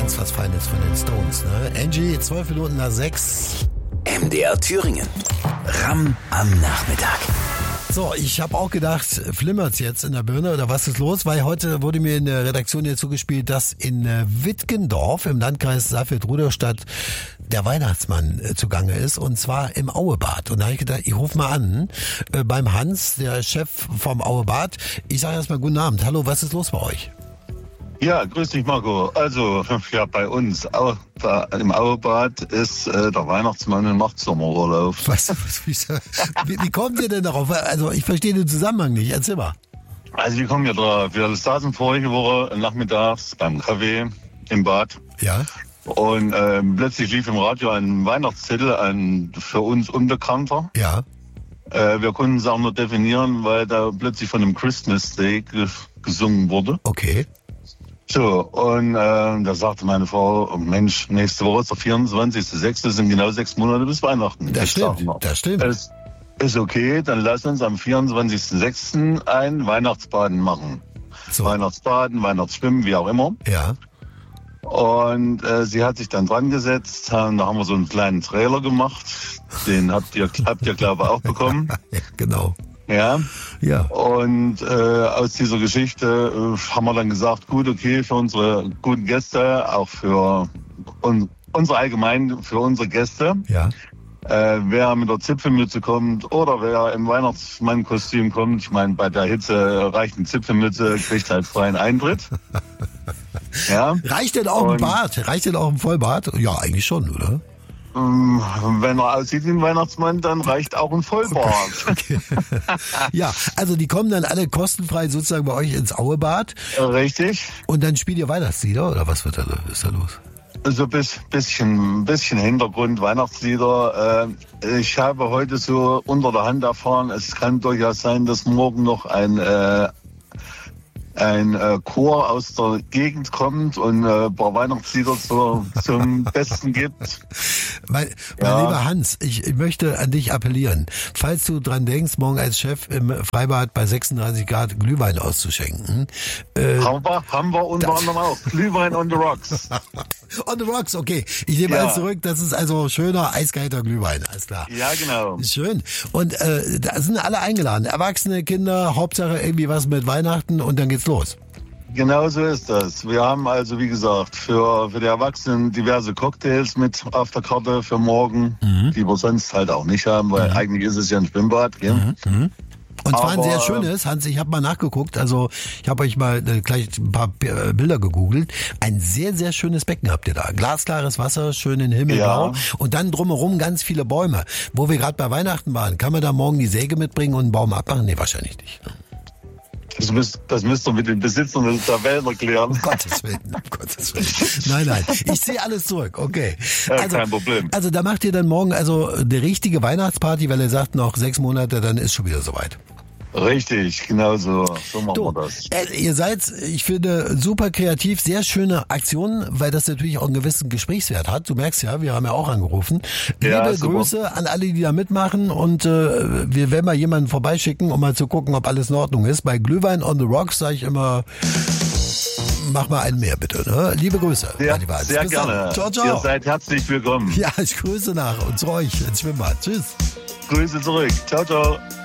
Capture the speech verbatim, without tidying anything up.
ganz was Feines von den Stones, ne? Angie, zwölf Minuten nach sechs. M D R Thüringen. Ram am Nachmittag. So, ich habe auch gedacht, flimmert's jetzt in der Birne oder was ist los? Weil heute wurde mir in der Redaktion hier zugespielt, dass in Wittgendorf im Landkreis Saalfeld-Rudolstadt der Weihnachtsmann äh, zugange ist, und zwar im Auebad. Und da habe ich gedacht, ich rufe mal an äh, beim Hans, der Chef vom Auebad. Ich sage erstmal guten Abend. Hallo, was ist los bei euch? Ja, grüß dich, Marco. Also, ja, bei uns auch, da, im Auebad ist äh, der Weihnachtsmann im Nachtsommerurlaub. Was, was, wie, wie kommt ihr denn darauf? Also, ich verstehe den Zusammenhang nicht. Erzähl mal. Also, wir kommen ja drauf. Wir saßen vorige Woche nachmittags beim Kaffee im Bad. Ja. Und äh, plötzlich lief im Radio ein Weihnachtszettel, ein für uns Unbekannter. Ja. Äh, wir konnten es auch nur definieren, weil da plötzlich von einem Christmas Day ge- gesungen wurde. Okay. So, und äh, da sagte meine Frau, oh Mensch, nächste Woche ist der vierundzwanzigster sechste sind genau sechs Monate bis Weihnachten. Das Ich stimmt, sag mal, das stimmt. Es ist okay, dann lass uns am vierundzwanzigster sechsten ein Weihnachtsbaden machen. So. Weihnachtsbaden, Weihnachtsschwimmen, wie auch immer. Ja. Und äh, sie hat sich dann dran gesetzt, da haben wir so einen kleinen Trailer gemacht. Den habt ihr, habt ihr glaube ich, auch bekommen. Ja, genau. Ja. Ja. Und äh, aus dieser Geschichte äh, haben wir dann gesagt, gut, okay, für unsere guten Gäste, auch für un- unsere allgemein, für unsere Gäste, Ja. äh, wer mit der Zipfelmütze kommt oder wer im Weihnachtsmannkostüm kommt, ich meine, bei der Hitze reicht eine Zipfelmütze, kriegt halt freien Eintritt. Ja. Reicht denn auch ein Und- Bart? Reicht denn auch ein Vollbart? Ja, eigentlich schon, oder? Ähm, Wenn er aussieht wie ein Weihnachtsmann, dann reicht auch ein Vollbart. Okay. Ja, also die kommen dann alle kostenfrei sozusagen bei euch ins Auebad Richtig. und dann spielt ihr Weihnachtslieder oder was wird da, ist da los? So bis bisschen, bisschen Hintergrund, Weihnachtslieder. Äh, ich habe heute so unter der Hand erfahren, es kann durchaus sein, dass morgen noch ein äh, ein äh, Chor aus der Gegend kommt und äh, ein paar Weihnachtslieder zu, zum Besten gibt. Mein, mein Ja. lieber Hans, ich, ich möchte an dich appellieren. Falls du dran denkst, morgen als Chef im Freibad bei sechsunddreißig Grad Glühwein auszuschenken. Äh, Haben wir, haben wir unter Das- anderem auch. Glühwein on the rocks. on the rocks, okay. Ich nehme Ja. alles zurück. Das ist also schöner, eiskalter Glühwein. Alles klar. Ja, genau. Schön. Und äh, da sind alle eingeladen. Erwachsene, Kinder, Hauptsache irgendwie was mit Weihnachten und dann geht's los. Genau so ist das. Wir haben also, wie gesagt, für, für die Erwachsenen diverse Cocktails mit auf der Karte für morgen, Mhm. die wir sonst halt auch nicht haben, weil eigentlich ist es ja ein Schwimmbad. Gell? Und zwar ein Aber, sehr schönes, Hans, ich habe mal nachgeguckt, also ich habe euch mal äh, gleich ein paar äh, Bilder gegoogelt. Ein sehr, sehr schönes Becken habt ihr da. Glasklares Wasser, schön in Himmelblau Ja. und dann drumherum ganz viele Bäume. Wo wir gerade bei Weihnachten waren, kann man da morgen die Säge mitbringen und einen Baum abmachen? Nee, wahrscheinlich nicht. Das müsst, das müsst ihr mit den Besitzern der Wälder klären. Um Gottes Willen, um Gottes Willen. Nein, nein, ich ziehe alles zurück, okay. Ja, kein Problem. Also da macht ihr dann morgen also eine richtige Weihnachtsparty, weil ihr sagt, noch sechs Monate, dann ist schon wieder soweit. Richtig, genau so. So machen Du, wir das. äh, ihr seid, ich finde, super kreativ, sehr schöne Aktionen, weil das natürlich auch einen gewissen Gesprächswert hat. Du merkst ja, wir haben ja auch angerufen. Ja, Liebe super. Grüße an alle, die da mitmachen und äh, wir werden mal jemanden vorbeischicken, um mal zu gucken, ob alles in Ordnung ist. Bei Glühwein on the Rocks sage ich immer, mach mal einen mehr bitte. Ne? Liebe Grüße. Sehr, Adi Walz. sehr Bis dann. gerne. Ciao, Ihr ciao. seid herzlich willkommen. Ja, ich grüße nach und zu euch ins Schwimmbad. Tschüss. Grüße zurück. Ciao, ciao.